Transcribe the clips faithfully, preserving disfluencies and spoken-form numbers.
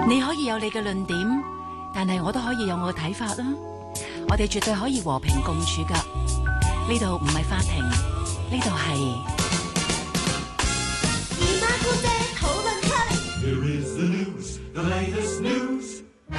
你可以有你嘅論點，但係我都可以有我嘅睇法啦。我哋絕對可以和平共處噶。呢度唔係法庭，呢度係姨媽姑姐討論區。 Here is the news, the latest news.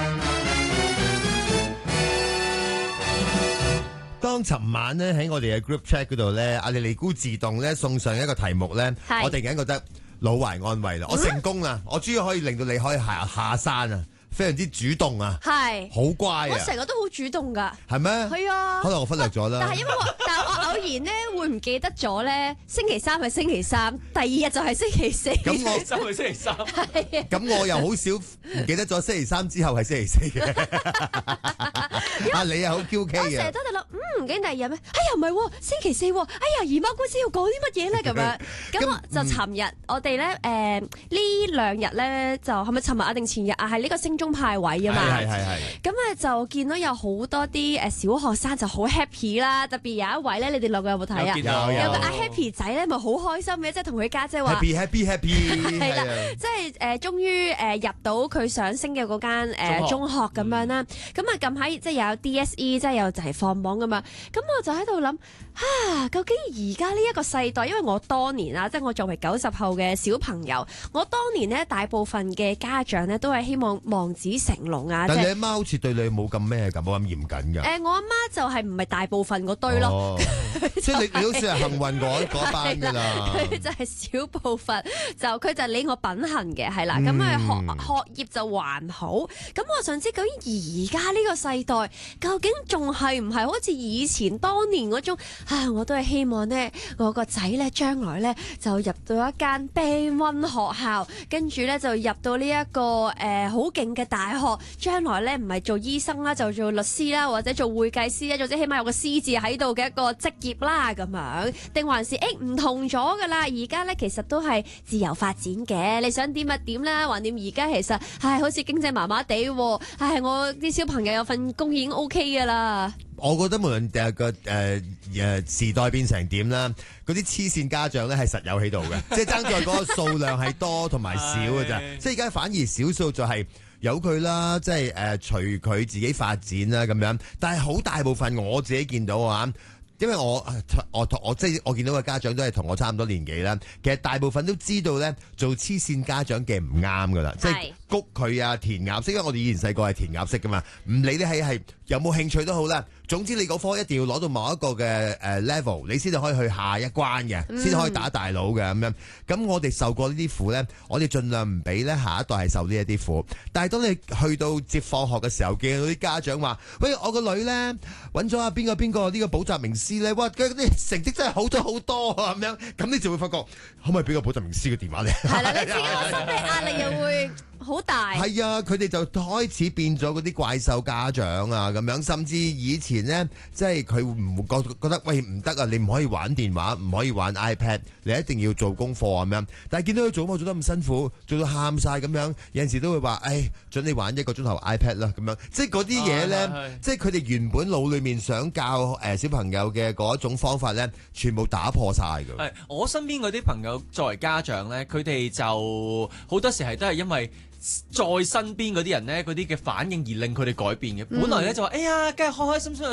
當尋晚咧喺我哋嘅 group chat 嗰度咧，阿莉莉姑自動咧送上一個題目咧，我突然間覺得老懷安慰啦，我成功啦，我終於可以令到你可以下下山啊！非常之主動啊， 係好乖啊！ 我成日都好主動噶， 係咩？ 係啊， 可能我忽略咗啦。 但係因為我，但係我偶然咧會唔記得咗咧，星期三係星期三，第二日就係星期四。 咁我三係星期三， 係啊。 咁我又好少唔記得咗星期三之後係星期四嘅。啊，你又好 Q K 我成日嘅。 都喺度諗，嗯，竟第二日咩？哎呀，唔係喎，星期四喎，哎呀，姨媽姑姐要講啲乜嘢咧？咁樣，咁我就尋日我哋咧，誒呢兩日咧就係咪尋日啊定前日啊？係呢個升中派位啊嘛。 係係係。 咁咧就見到有好多啲誒小學生就好 happy 啦，特別有一位咧，你哋兩個有冇睇啊？ 有見到有個阿 happy 仔咧，咪好開心嘅，即係同佢家姐話。 Happy happy happy 係啦係啊， 即係誒、呃，終於誒、呃、入到佢想升嘅嗰間誒中學咁樣啦。咁啊近排即係有 D S E，即係又就係放榜噶嘛。咁我就喺度諗，啊，究竟而家呢一個世代，因為我當年啊，即係我作為九十後嘅小朋友，我當年呢，大部分嘅家長呢，都係希望望子成龍啊，即係。 但你阿媽好似對你冇咁咩㗎，冇咁嚴謹㗎。 誒，我阿媽就係唔係大部分嗰堆咯。 哦即係你你好似係幸運嗰嗰班㗎啦。 佢就係少部分，就佢就理我品行嘅，係啦。咁啊、 嗯、 學學業就還好。咁我想知究竟而家呢個世代，究竟仲係唔係好似以前當年嗰種？啊，我都係希望呢，我個仔呢將來呢就入到一間悲溫學校，跟住呢就入到呢、這、一個誒好勁嘅大學，將來呢唔係做醫生啦，就做律師啦，或者做會計師啦，或者起碼有個師字喺度嘅一個職業啦，咁樣定還是誒唔同咗噶啦？而家咧其實都係自由發展嘅，你想點咪點啦？橫掂而家其實係好似經濟麻麻地，唉，我啲小朋友有份工已經 O K 噶啦。 我覺得無論誒個誒誒時代變成點啦，嗰啲黐線家長咧係實有喺度嘅，即係爭在嗰個數量係多同埋少嘅咋。即係而家反而少數就係由佢啦，即係誒隨佢自己發展啦咁樣。但係好大部分我自己見到啊。因為我我我即係我見到嘅家長都係同我差唔多年紀啦，其實大部分都知道咧做黐線家長嘅唔啱噶啦，即係谷佢啊填鴨式，因為我哋以前細個係填鴨式噶嘛，唔理你係係有冇興趣都好啦，總之你嗰科一定要攞到某一個嘅誒 level，你先至可以去下一關嘅，先至可以打大佬嘅咁樣。咁我哋受過呢啲苦咧，我哋盡量唔俾咧下一代係受呢一啲苦。但係當你去到接放學嘅時候，見到啲家長話：喂，我個女咧揾咗阿邊個邊個呢個補習名師咧，哇！佢啲成績真係好咗好多啊咁樣。咁你就會發覺，可唔可以俾個補習名師嘅電話你？ 係啦，你自己個心理壓力又會好大。 係啊，佢哋就開始變咗嗰啲怪獸家長啊咁樣，甚至以前呢，即係佢唔覺覺得喂唔得啊，你唔可以玩電話，唔可以玩 iPad，你一定要做功課咁樣。但係見到佢做課做得咁辛苦，做到喊晒咁樣，有陣時都會話：誒，準你玩一個鐘頭 iPad 啦咁樣。即係嗰啲嘢呢， 啊、 即係佢哋原本腦裏面想教誒小朋友嘅嗰一種方法呢，全部打破晒㗎。 係我身邊嗰啲朋友作為家長呢，佢哋就好多時係都係因為在身邊嗰啲人呢，嗰啲嘅反應而令佢哋改變嘅。本來呢就話：哎呀，梗係開開心心